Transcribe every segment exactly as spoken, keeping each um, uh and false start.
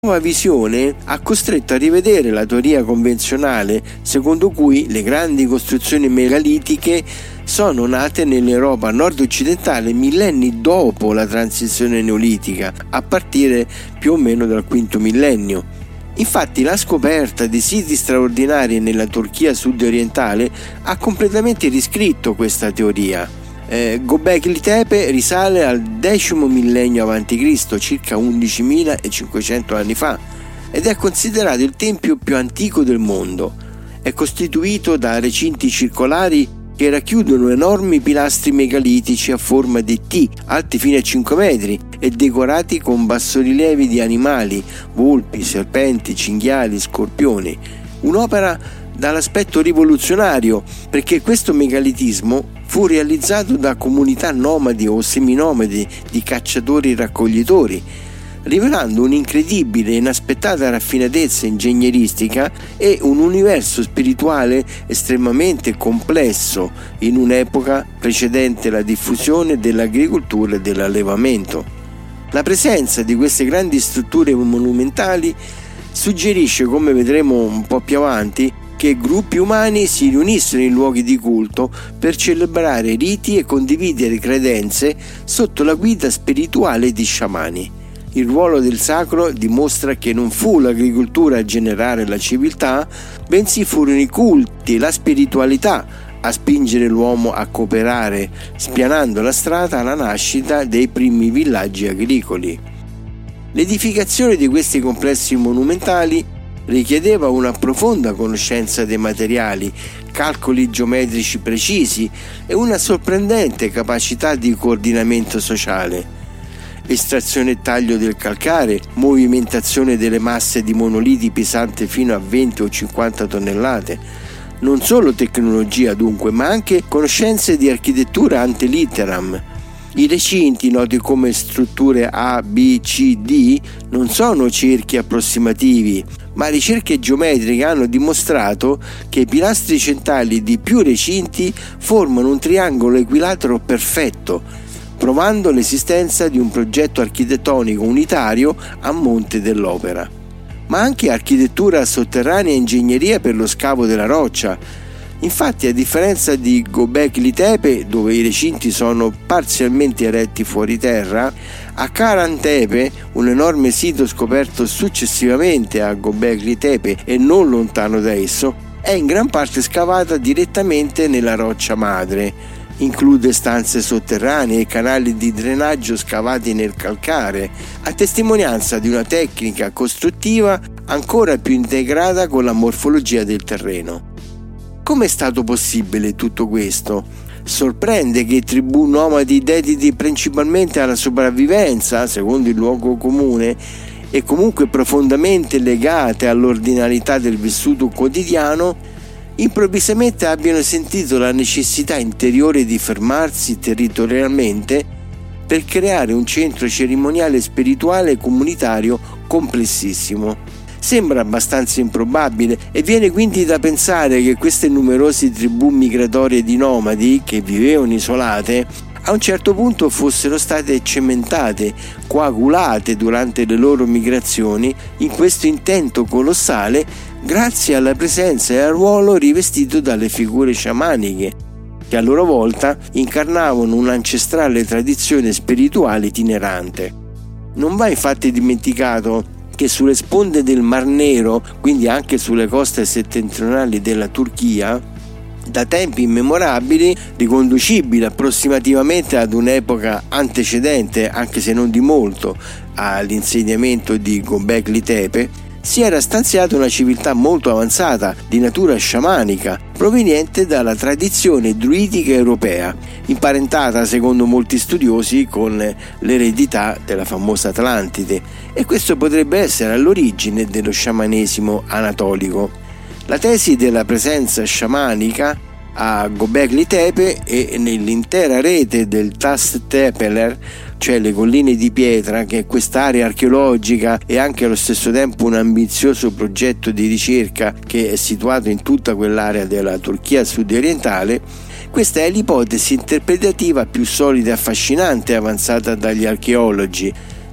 nuova visione ha costretto a rivedere la teoria convenzionale secondo cui le grandi costruzioni megalitiche sono nate nell'Europa nord-occidentale millenni dopo la transizione neolitica, a partire più o meno dal quinto millennio. Infatti la scoperta di siti straordinari nella Turchia sud-orientale ha completamente riscritto questa teoria. Eh, Göbekli Tepe risale al decimo millennio avanti Cristo, circa undicimilacinquecento anni fa, ed è considerato il tempio più antico del mondo. È costituito da recinti circolari che racchiudono enormi pilastri megalitici a forma di T, alti fino a cinque metri e decorati con bassorilievi di animali, volpi, serpenti, cinghiali, scorpioni. Un'opera dall'aspetto rivoluzionario, perché questo megalitismo fu realizzato da comunità nomadi o seminomadi di cacciatori-raccoglitori, rivelando un'incredibile e inaspettata raffinatezza ingegneristica e un universo spirituale estremamente complesso in un'epoca precedente la diffusione dell'agricoltura e dell'allevamento. La presenza di queste grandi strutture monumentali suggerisce, come vedremo un po' più avanti, che gruppi umani si riunissero in luoghi di culto per celebrare riti e condividere credenze sotto la guida spirituale di sciamani. Il ruolo del sacro dimostra che non fu l'agricoltura a generare la civiltà, bensì furono i culti e la spiritualità a spingere l'uomo a cooperare, spianando la strada alla nascita dei primi villaggi agricoli. L'edificazione di questi complessi monumentali richiedeva una profonda conoscenza dei materiali, calcoli geometrici precisi e una sorprendente capacità di coordinamento sociale. Estrazione e taglio del calcare, movimentazione delle masse di monoliti pesanti fino a venti o cinquanta tonnellate. Non solo tecnologia dunque, ma anche conoscenze di architettura ante litteram. I recinti, noti come strutture A, B, C, D, non sono cerchi approssimativi, ma ricerche geometriche hanno dimostrato che i pilastri centrali di più recinti formano un triangolo equilatero perfetto, provando l'esistenza di un progetto architettonico unitario a monte dell'opera. Ma anche architettura sotterranea e ingegneria per lo scavo della roccia. Infatti, a differenza di Göbekli Tepe, dove i recinti sono parzialmente eretti fuori terra, a Karahan Tepe, un enorme sito scoperto successivamente a Göbekli Tepe e non lontano da esso, è in gran parte scavata direttamente nella roccia madre. Include stanze sotterranee e canali di drenaggio scavati nel calcare, a testimonianza di una tecnica costruttiva ancora più integrata con la morfologia del terreno. Come è stato possibile tutto questo? Sorprende che tribù nomadi dediti principalmente alla sopravvivenza, secondo il luogo comune, e comunque profondamente legate all'ordinarietà del vissuto quotidiano, improvvisamente abbiano sentito la necessità interiore di fermarsi territorialmente per creare un centro cerimoniale spirituale comunitario complessissimo. Sembra abbastanza improbabile e viene quindi da pensare che queste numerose tribù migratorie di nomadi che vivevano isolate a un certo punto fossero state cementate, coagulate durante le loro migrazioni in questo intento colossale grazie alla presenza e al ruolo rivestito dalle figure sciamaniche, che a loro volta incarnavano un'ancestrale tradizione spirituale itinerante. Non va infatti dimenticato che sulle sponde del Mar Nero, quindi anche sulle coste settentrionali della Turchia, da tempi immemorabili, riconducibili approssimativamente ad un'epoca antecedente, anche se non di molto, all'insediamento di Göbekli Tepe, si era stanziata una civiltà molto avanzata di natura sciamanica proveniente dalla tradizione druidica europea, imparentata secondo molti studiosi con l'eredità della famosa Atlantide, e questo potrebbe essere all'origine dello sciamanesimo anatolico. La tesi della presenza sciamanica a Göbekli Tepe e nell'intera rete del Taş Tepeler, cioè le colline di pietra, che è quest'area archeologica e anche allo stesso tempo un ambizioso progetto di ricerca che è situato in tutta quell'area della Turchia sud-orientale, questa è l'ipotesi interpretativa più solida e affascinante avanzata dagli archeologi,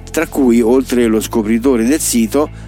tra cui, oltre lo scopritore del sito,